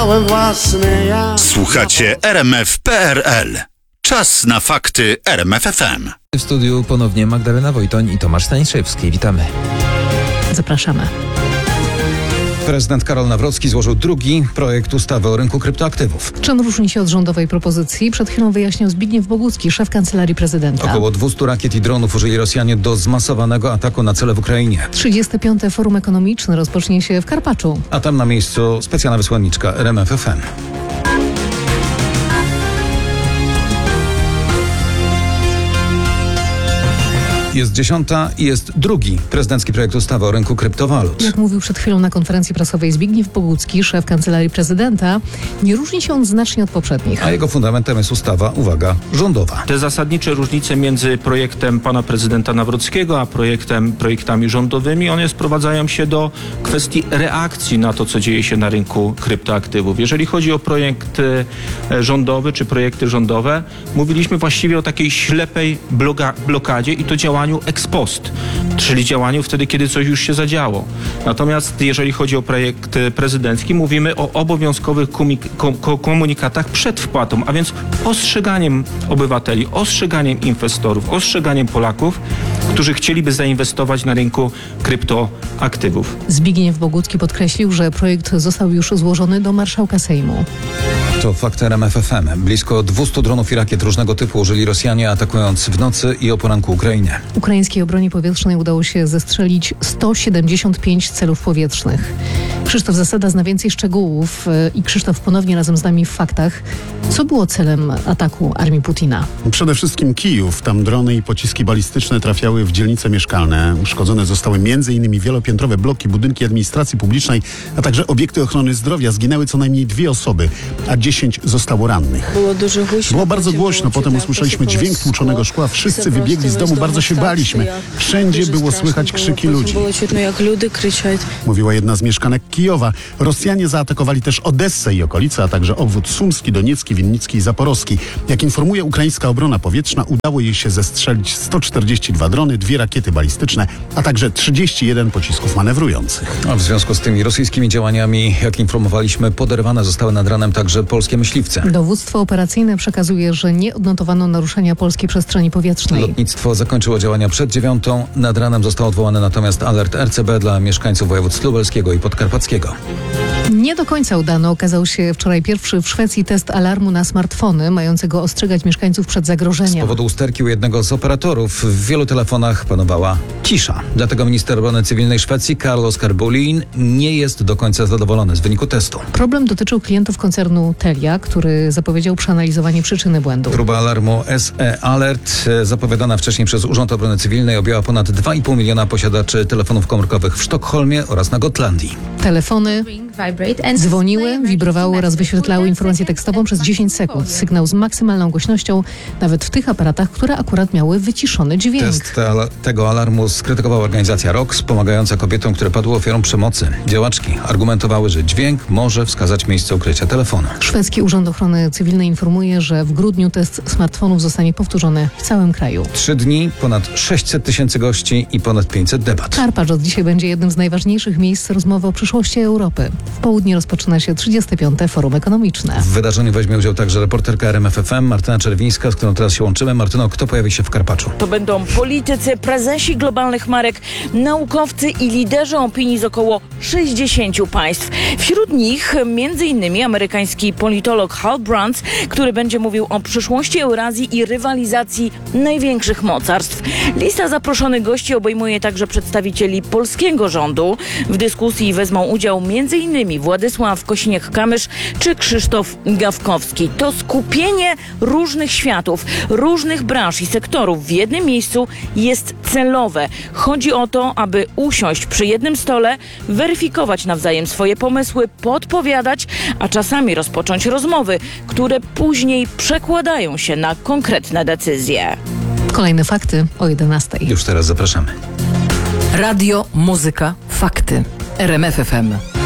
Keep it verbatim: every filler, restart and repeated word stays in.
całe własne ja. Słuchacie R M F kropka P R L. Czas na fakty R M F F M. W studiu ponownie Magdalena Wojtoń i Tomasz Staniszewski. Witamy. Zapraszamy. Prezydent Karol Nawrocki złożył drugi projekt ustawy o rynku kryptoaktywów. Czym różni się od rządowej propozycji? Przed chwilą wyjaśniał Zbigniew Bogucki, szef Kancelarii Prezydenta. Około dwieście rakiet i dronów użyli Rosjanie do zmasowanego ataku na cele w Ukrainie. trzydzieste piąte Forum Ekonomiczne rozpocznie się w Karpaczu. A tam na miejscu specjalna wysłanniczka R M F F M. Jest dziesiąta i jest drugi prezydencki projekt ustawy o rynku kryptowalut. Jak mówił przed chwilą na konferencji prasowej Zbigniew Bogucki, szef Kancelarii Prezydenta, nie różni się on znacznie od poprzednich. A jego fundamentem jest ustawa, uwaga, rządowa. Te zasadnicze różnice między projektem pana prezydenta Nawrockiego a projektem, projektami rządowymi, one sprowadzają się do kwestii reakcji na to, co dzieje się na rynku kryptoaktywów. Jeżeli chodzi o projekt e, rządowy czy projekty rządowe, mówiliśmy właściwie o takiej ślepej bloga, blokadzie i to działaniu ex post, czyli działaniu wtedy, kiedy coś już się zadziało. Natomiast jeżeli chodzi o projekt prezydencki, mówimy o obowiązkowych komunikatach przed wpłatą, a więc ostrzeganiem obywateli, ostrzeganiem inwestorów, ostrzeganiem Polaków, którzy chcieliby zainwestować na rynku kryptoaktywów. Zbigniew Bogucki podkreślił, że projekt został już złożony do marszałka Sejmu. To fakt R M F F M. Blisko dwieście dronów i rakiet różnego typu użyli Rosjanie, atakując w nocy i o poranku Ukrainę. Ukraińskiej obronie powietrznej udało się zestrzelić sto siedemdziesiąt pięć celów powietrznych. Krzysztof Zasada zna więcej szczegółów i Krzysztof ponownie razem z nami w faktach. Co było celem ataku armii Putina? Przede wszystkim Kijów. Tam drony i pociski balistyczne trafiały w dzielnice mieszkalne. Uszkodzone zostały m.in. wielopiętrowe bloki, budynki administracji publicznej, a także obiekty ochrony zdrowia. Zginęły co najmniej dwie osoby, a dziesięć zostało rannych. Było dużo głośno. Było bardzo głośno. Potem usłyszeliśmy dźwięk tłuczonego szkła. Wszyscy wybiegli z domu, bardzo się baliśmy. Wszędzie było słychać krzyki ludzi. Było czuć, jak ludzie krzyczeć. Mówiła jedna z mieszkanek Kijowa. Rosjanie zaatakowali też Odessę i okolice, a także obwód sumski, doniecki, winnicki i zaporowski. Jak informuje ukraińska obrona powietrzna, udało jej się zestrzelić sto czterdzieści dwa drony, dwie rakiety balistyczne, a także trzydzieści jeden pocisków manewrujących. A w związku z tymi rosyjskimi działaniami, jak informowaliśmy, poderwane zostały nad ranem także polskie myśliwce. Dowództwo operacyjne przekazuje, że nie odnotowano naruszenia polskiej przestrzeni powietrznej. Lotnictwo zakończyło działania przed dziewiątą. Nad ranem został odwołany natomiast alert R C B dla mieszkańców województw lubelskiego i podkarpackiego. Nie do końca udany okazał się wczoraj pierwszy w Szwecji test alarmu na smartfony, mającego ostrzegać mieszkańców przed zagrożeniem. Z powodu usterki u jednego z operatorów w wielu telefonach panowała cisza. Dlatego minister obrony cywilnej Szwecji Karl Oskar Bolin nie jest do końca zadowolony z wyniku testu. Problem dotyczył klientów koncernu Telia, który zapowiedział przeanalizowanie przyczyny błędu. Próba alarmu S E Alert, zapowiadana wcześniej przez Urząd Obrony Cywilnej, objęła ponad dwa i pół miliona posiadaczy telefonów komórkowych w Sztokholmie oraz na Gotlandii. Telefony dzwoniły, wibrowały oraz wyświetlały informację tekstową przez dziesięć sekund. Sygnał z maksymalną głośnością, nawet w tych aparatach, które akurat miały wyciszony dźwięk. Test te al- tego alarmu skrytykowała organizacja ROX, pomagająca kobietom, które padły ofiarą przemocy. Działaczki argumentowały, że dźwięk może wskazać miejsce ukrycia telefonu. Szwedzki Urząd Ochrony Cywilnej informuje, że w grudniu test smartfonów zostanie powtórzony w całym kraju. Trzy dni, ponad sześćset tysięcy gości i ponad pięćset debat. Karpacz od dzisiaj będzie jednym z najważniejszych miejsc rozmowy o przyszłości Europy. W południe rozpoczyna się trzydzieste piąte Forum Ekonomiczne. W wydarzeniu weźmie udział także reporterka R M F F M Martyna Czerwińska, z którą teraz się łączymy. Martyno, kto pojawi się w Karpaczu? To będą politycy, prezesi globalnych marek, naukowcy i liderzy opinii z około sześćdziesięciu państw. Wśród nich między innymi amerykański politolog Hal Brands, który będzie mówił o przyszłości Eurazji i rywalizacji największych mocarstw. Lista zaproszonych gości obejmuje także przedstawicieli polskiego rządu. W dyskusji wezmą udział między innymi Władysław Kosiniak-Kamysz czy Krzysztof Gawkowski. To skupienie różnych światów, różnych branż i sektorów w jednym miejscu jest celowe. Chodzi o to, aby usiąść przy jednym stole, weryfikować nawzajem swoje pomysły, podpowiadać, a czasami rozpocząć rozmowy, które później przekładają się na konkretne decyzje. Kolejne fakty o jedenastej. Już teraz zapraszamy. Radio, muzyka, fakty. R M F F M.